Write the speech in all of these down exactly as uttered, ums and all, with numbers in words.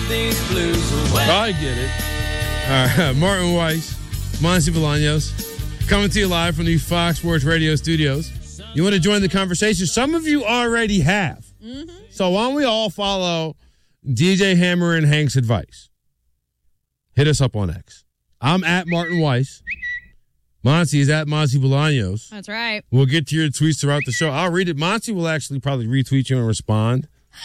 these blues away. I get it. All right, Martin Weiss, Monty Bolaños, coming to you live from the Fox Sports Radio studios. You want to join the conversation? Some of you already have. Mm-hmm. So why don't we all follow D J Hammer and Hank's advice? Hit us up on X. I'm at Martin Weiss. Monty is at Monty Bolaños. That's right. We'll get to your tweets throughout the show. I'll read it. Monty will actually probably retweet you and respond.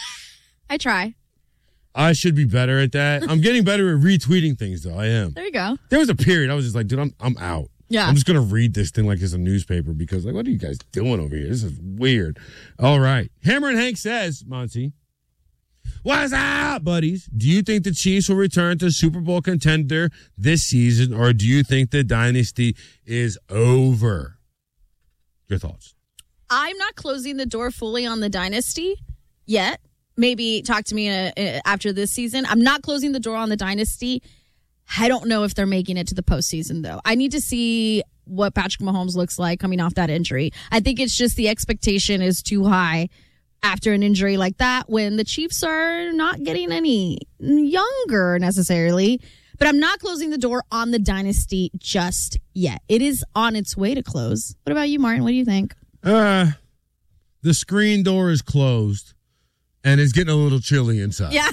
I try. I should be better at that. I'm getting better at retweeting things, though. I am. There you go. There was a period I was just like, dude, I'm I'm out. Yeah. I'm just going to read this thing like it's a newspaper because, like, what are you guys doing over here? This is weird. All right. Hammer and Hank says, Monty, what's up, buddies? Do you think the Chiefs will return to Super Bowl contender this season, or do you think the dynasty is over? Your thoughts? I'm not closing the door fully on the dynasty yet. Maybe talk to me uh, uh, after this season. I'm not closing the door on the dynasty. I don't know if they're making it to the postseason, though. I need to see what Patrick Mahomes looks like coming off that injury. I think it's just the expectation is too high after an injury like that when the Chiefs are not getting any younger necessarily. But I'm not closing the door on the dynasty just yet. It is on its way to close. What about you, Martin? What do you think? Uh, the screen door is closed, and it's getting a little chilly inside. Yeah.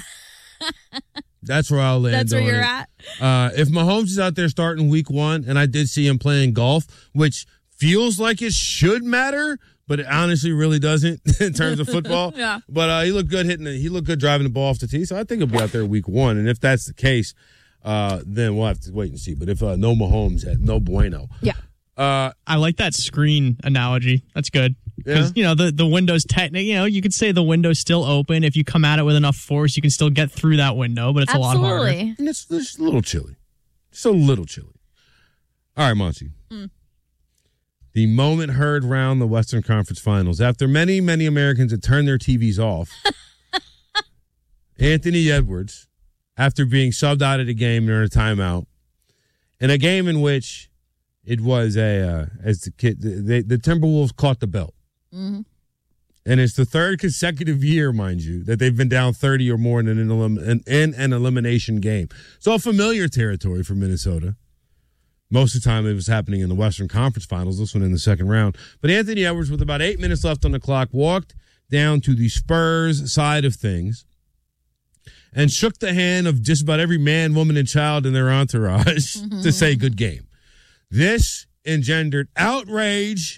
That's where I'll land. That's where on you're it. at. Uh, if Mahomes is out there starting week one, and I did see him playing golf, which feels like it should matter, but it honestly really doesn't in terms of football. Yeah. But uh, he looked good hitting it. He looked good driving the ball off the tee. So I think he'll be out there week one. And if that's the case, uh, then we'll have to wait and see. But if uh, no Mahomes, no bueno. Yeah. Uh, I like that screen analogy. That's good. Because, Yeah. you know, the, the window's technically, you know, you could say the window's still open. If you come at it with enough force, you can still get through that window, but it's Absolutely. a lot harder. and it's, it's a little chilly. Just a little chilly. All right, Monty. Mm. The moment heard round the Western Conference Finals. After many, many Americans had turned their T Vs off, Anthony Edwards, after being subbed out of the game during a timeout, in a game in which it was a, uh, as the kid, the, the Timberwolves caught the belt. Mm-hmm. And it's the third consecutive year, mind you, that they've been down thirty or more in an, elim- in, in an elimination game. So familiar territory for Minnesota. Most of the time it was happening in the Western Conference Finals, this one in the second round. But Anthony Edwards, with about eight minutes left on the clock, walked down to the Spurs side of things and shook the hand of just about every man, woman, and child in their entourage mm-hmm. to say good game. This engendered outrage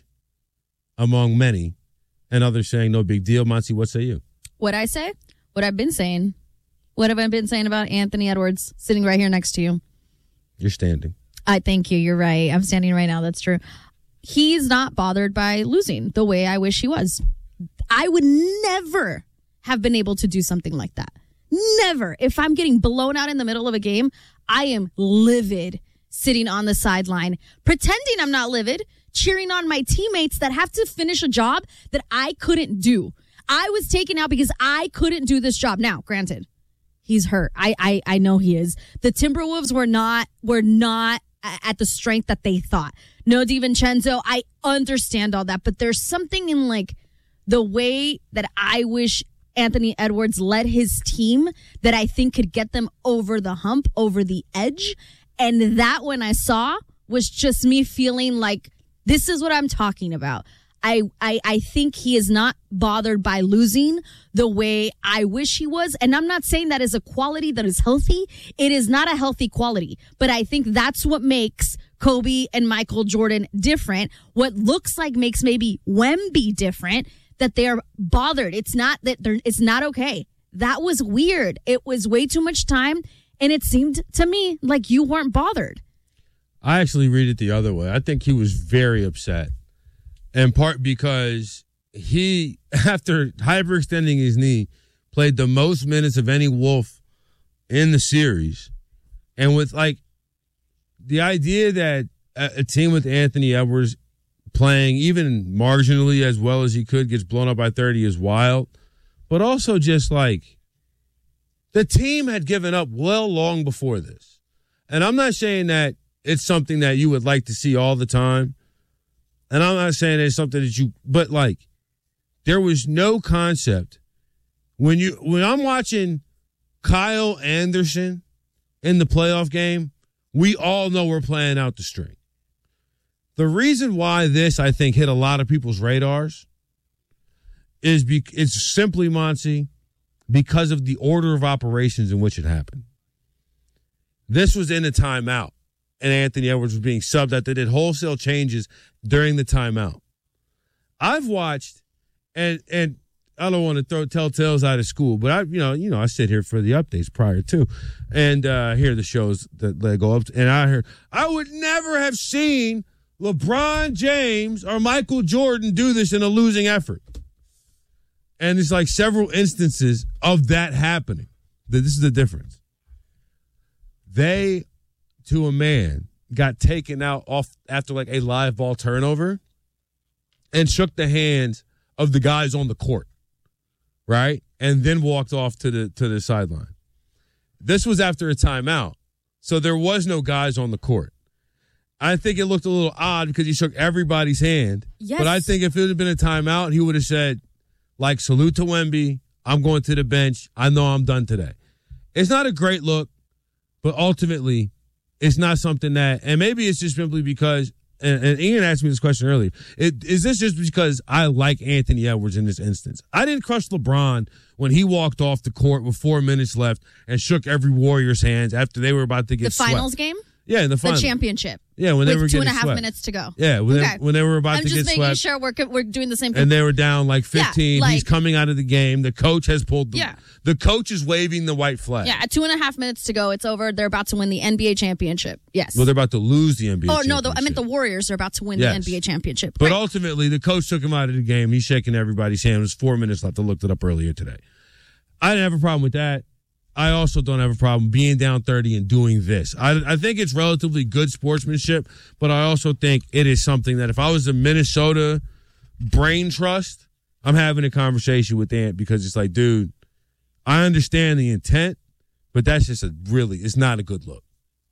among many, and others saying no big deal. Monty, what say you? What I say? What I've been saying. What have I been saying about Anthony Edwards sitting right here next to you? You're standing. I thank you. You're right. I'm standing right now. That's true. He's not bothered by losing the way I wish he was. I would never have been able to do something like that. Never. If I'm getting blown out in the middle of a game, I am livid sitting on the sideline, pretending I'm not livid, cheering on my teammates that have to finish a job that I couldn't do. I was taken out because I couldn't do this job. Now, granted, he's hurt. I, I, I know he is. The Timberwolves were not, were not at the strength that they thought. No DiVincenzo, I understand all that, but there's something in like the way that I wish Anthony Edwards led his team that I think could get them over the hump, over the edge. And that when I saw was just me feeling like this is what I'm talking about. I, I, I think he is not bothered by losing the way I wish he was. And I'm not saying that is a quality that is healthy. It is not a healthy quality. But I think that's what makes Kobe and Michael Jordan different. What looks like makes maybe Wemby different, that they're bothered. It's not that they're, it's not okay. That was weird. It was way too much time. And it seemed to me like you weren't bothered. I actually read it the other way. I think he was very upset. In part because he, after hyperextending his knee, played the most minutes of any Wolf in the series. And with, like, the idea that a, a team with Anthony Edwards playing even marginally as well as he could gets blown up by thirty is wild. But also just, like, the team had given up well long before this. And I'm not saying that it's something that you would like to see all the time. And I'm not saying it's something that you, but like, there was no concept when you, when I'm watching Kyle Anderson in the playoff game, we all know we're playing out the string. The reason why this, I think, hit a lot of people's radars is be- it's simply, Monty, because of the order of operations in which it happened. This was in a timeout, and Anthony Edwards was being subbed out. They did wholesale changes during the timeout. I've watched, and and I don't want to throw tell tales out of school, but I, you know, you know, I sit here for the updates prior to, and uh, hear the shows that they go up to, and I heard I would never have seen LeBron James or Michael Jordan do this in a losing effort. And it's like several instances of that happening. This is the difference. They, to a man, got taken out off after like a live ball turnover and shook the hands of the guys on the court, right? And then walked off to the to the sideline. This was after a timeout, so there was no guys on the court. I think it looked a little odd because he shook everybody's hand. Yes. But I think if it had been a timeout, he would have said, like, salute to Wemby. I'm going to the bench. I know I'm done today. It's not a great look, but ultimately, it's not something that, and maybe it's just simply because, and, and Ian asked me this question earlier, it, is this just because I like Anthony Edwards in this instance? I didn't crush LeBron when he walked off the court with four minutes left and shook every Warriors' hands after they were about to get The swept. finals game? Yeah, in the The finals. championship. Yeah, when with they were two getting and a half swept. minutes to go. Yeah, when, Okay. they, when they were about I'm to just get making swept. sure we're we're doing the same thing. And they were down like fifteen. Yeah, like- He's coming out of the game. The coach has pulled the Yeah. the coach is waving the white flag. Yeah, at two and a half minutes to go, it's over. They're about to win the N B A championship. Yes. Well, they're about to lose the N B A oh no, the, I championship. meant the Warriors are about to win Yes. the N B A championship. But Right. ultimately, the coach took him out of the game. He's shaking everybody's hand. There's four minutes left. I looked it up earlier today. I didn't have a problem with that. I also don't have a problem being down thirty and doing this. I, I think it's relatively good sportsmanship, but I also think it is something that if I was a Minnesota brain trust, I'm having a conversation with Ant because it's like, dude, I understand the intent, but that's just a really, it's not a good look.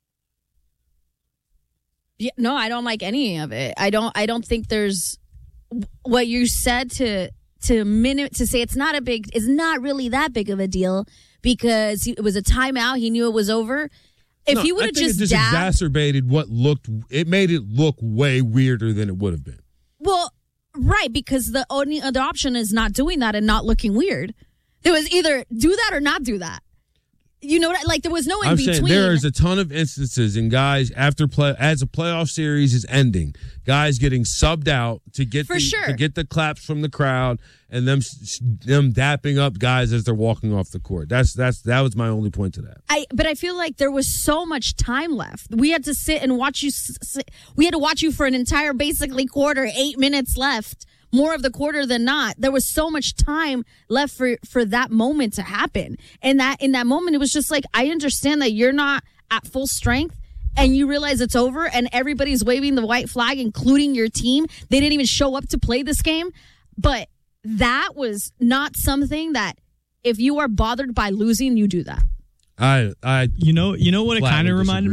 Yeah, no, I don't like any of it. I don't. I don't think there's what you said to to minute to say it's not a big. It's not really that big of a deal because it was a timeout. He knew it was over. If No, he would I have think just, it just dabbed, exacerbated what looked, it made it look way weirder than it would have been. well, right, because the only other option is not doing that and not looking weird. There was either do that or not do that. You know what? I, like there was no in I'm between. saying there is a ton of instances in guys after play as a playoff series is ending, guys getting subbed out to get For the, sure. to get the claps from the crowd and them them dapping up guys as they're walking off the court. That's that's that was my only point to that. I but I feel like there was so much time left. We had to sit and watch you. s- Sit, we had to watch you for an entire basically quarter, eight minutes left, more of the quarter than not. There was so much time left for for that moment to happen, and that in that moment it was just like I understand that you're not at full strength. And you realize it's over, and everybody's waving the white flag, including your team. They didn't even show up to play this game, but that was not something that if you are bothered by losing, you do that. I I You know, you know what it Flatly kind of reminded disagree.